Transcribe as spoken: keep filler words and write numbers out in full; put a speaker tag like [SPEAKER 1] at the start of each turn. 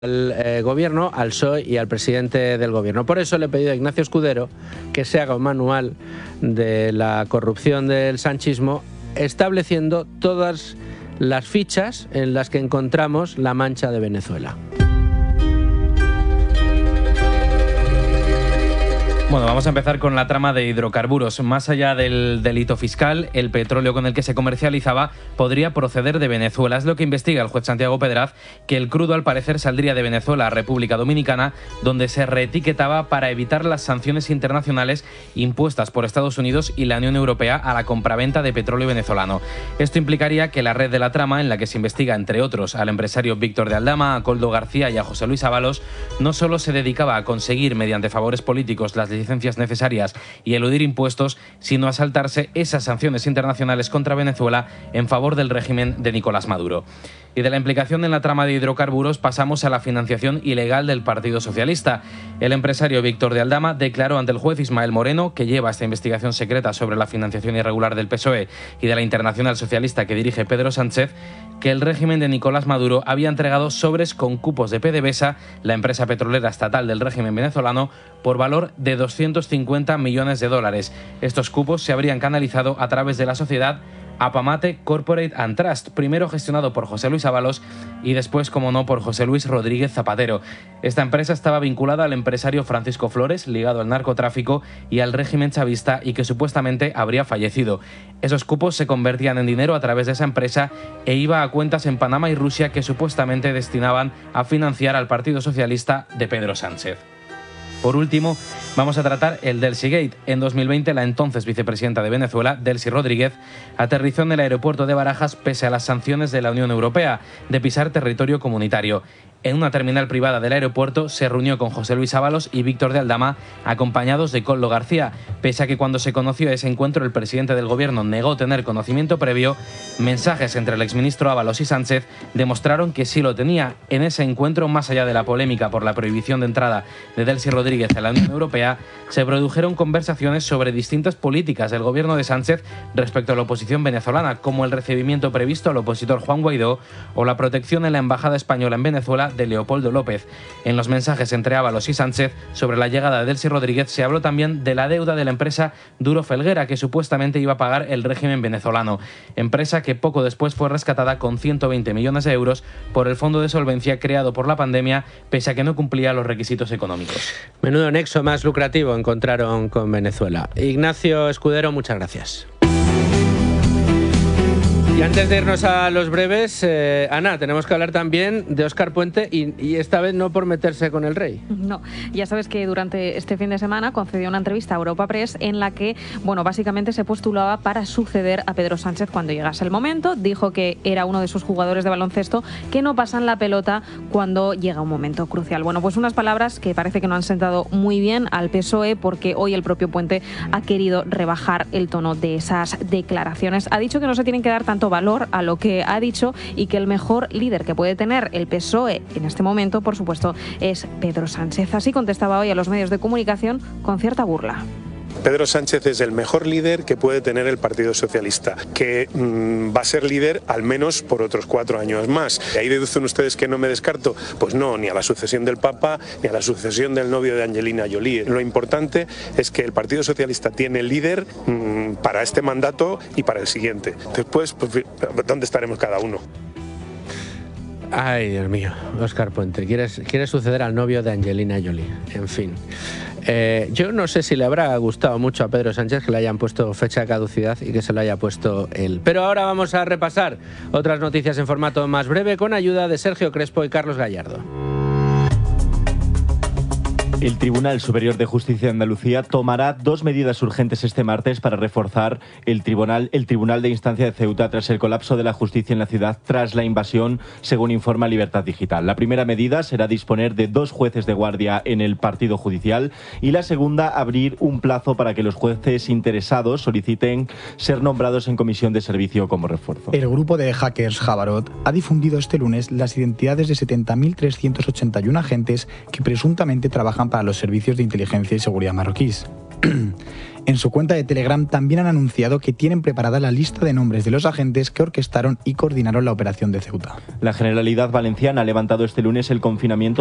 [SPEAKER 1] al eh, gobierno, al P S O E y al presidente del gobierno. Por eso le he pedido a Ignacio Escudero que se haga un manual de la corrupción del sanchismo, estableciendo todas las fichas en las que encontramos la mancha de Venezuela.
[SPEAKER 2] Bueno, vamos a empezar con la trama de hidrocarburos. Más allá del delito fiscal, el petróleo con el que se comercializaba podría proceder de Venezuela. Es lo que investiga el juez Santiago Pedraz, que el crudo al parecer saldría de Venezuela a República Dominicana, donde se reetiquetaba para evitar las sanciones internacionales impuestas por Estados Unidos y la Unión Europea a la compraventa de petróleo venezolano. Esto implicaría que la red de la trama, en la que se investiga, entre otros, al empresario Víctor de Aldama, a Koldo García y a José Luis Ábalos, no solo se dedicaba a conseguir, mediante favores políticos, las licencias necesarias y eludir impuestos, sino a saltarse esas sanciones internacionales contra Venezuela en favor del régimen de Nicolás Maduro. Y de la implicación en la trama de hidrocarburos pasamos a la financiación ilegal del Partido Socialista. El empresario Víctor de Aldama declaró ante el juez Ismael Moreno, que lleva esta investigación secreta sobre la financiación irregular del P S O E y de la Internacional Socialista que dirige Pedro Sánchez, que el régimen de Nicolás Maduro había entregado sobres con cupos de PDVSA, la empresa petrolera estatal del régimen venezolano, por valor de doscientos cincuenta millones de dólares. Estos cupos se habrían canalizado a través de la sociedad Apamate Corporate and Trust, primero gestionado por José Luis Ábalos y después, como no, por José Luis Rodríguez Zapatero. Esta empresa estaba vinculada al empresario Francisco Flores, ligado al narcotráfico y al régimen chavista, y que supuestamente habría fallecido. Esos cupos se convertían en dinero a través de esa empresa e iba a cuentas en Panamá y Rusia que supuestamente destinaban a financiar al Partido Socialista de Pedro Sánchez. Por último, vamos a tratar el Delcy Gate. En dos mil veinte, la entonces vicepresidenta de Venezuela, Delcy Rodríguez, aterrizó en el aeropuerto de Barajas pese a las sanciones de la Unión Europea de pisar territorio comunitario. En una terminal privada del aeropuerto se reunió con José Luis Ábalos y Víctor de Aldama, acompañados de Koldo García. Pese a que cuando se conoció ese encuentro el presidente del gobierno negó tener conocimiento previo, mensajes entre el exministro Ábalos y Sánchez demostraron que sí lo tenía. En ese encuentro, más allá de la polémica por la prohibición de entrada de Delcy Rodríguez a la Unión Europea, se produjeron conversaciones sobre distintas políticas del gobierno de Sánchez respecto a la oposición venezolana, como el recibimiento previsto al opositor Juan Guaidó o la protección en la embajada española en Venezuela de Leopoldo López. En los mensajes entre Ábalos y Sánchez sobre la llegada de Delcy Rodríguez se habló también de la deuda de la empresa Duro Felguera, que supuestamente iba a pagar el régimen venezolano, empresa que poco después fue rescatada con ciento veinte millones de euros por el fondo de solvencia creado por la pandemia, pese a que no cumplía los requisitos económicos.
[SPEAKER 1] Menudo nexo más lucrativo encontraron con Venezuela. Ignacio Escudero, muchas gracias. Y antes de irnos a los breves, eh, Ana, tenemos que hablar también de Óscar Puente y, y esta vez no por meterse con el rey.
[SPEAKER 3] No, ya sabes que durante este fin de semana concedió una entrevista a Europa Press en la que, bueno, básicamente se postulaba para suceder a Pedro Sánchez cuando llegase el momento. Dijo que era uno de sus jugadores de baloncesto que no pasan la pelota cuando llega un momento crucial. Bueno, pues unas palabras que parece que no han sentado muy bien al P S O E, porque hoy el propio Puente ha querido rebajar el tono de esas declaraciones. Ha dicho que no se tienen que dar tanto valor a lo que ha dicho y que el mejor líder que puede tener el P S O E en este momento, por supuesto, es Pedro Sánchez. Así contestaba hoy a los medios de comunicación con cierta burla.
[SPEAKER 4] Pedro Sánchez es el mejor líder que puede tener el Partido Socialista, que mmm, va a ser líder al menos por otros cuatro años más. ¿De ahí deducen ustedes que no me descarto? Pues no, ni a la sucesión del Papa, ni a la sucesión del novio de Angelina Jolie. Lo importante es que el Partido Socialista tiene líder mmm, para este mandato y para el siguiente. Después, pues, ¿dónde estaremos cada uno?
[SPEAKER 1] Ay, Dios mío, Óscar Puente, ¿quieres, quieres suceder al novio de Angelina Jolie? En fin. Eh, yo no sé si le habrá gustado mucho a Pedro Sánchez que le hayan puesto fecha de caducidad y que se lo haya puesto él. Pero ahora vamos a repasar otras noticias en formato más breve con ayuda de Sergio Crespo y Carlos Gallardo.
[SPEAKER 5] El Tribunal Superior de Justicia de Andalucía tomará dos medidas urgentes este martes para reforzar el Tribunal, el Tribunal de Instancia de Ceuta tras el colapso de la justicia en la ciudad tras la invasión, según informa Libertad Digital. La primera medida será disponer de dos jueces de guardia en el partido judicial y la segunda, abrir un plazo para que los jueces interesados soliciten ser nombrados en comisión de servicio como refuerzo.
[SPEAKER 6] El grupo de hackers Jabarot ha difundido este lunes las identidades de setenta mil trescientos ochenta y uno agentes que presuntamente trabajan para los servicios de inteligencia y seguridad marroquíes. En su cuenta de Telegram también han anunciado que tienen preparada la lista de nombres de los agentes que orquestaron y coordinaron la operación de Ceuta.
[SPEAKER 5] La Generalidad Valenciana ha levantado este lunes el confinamiento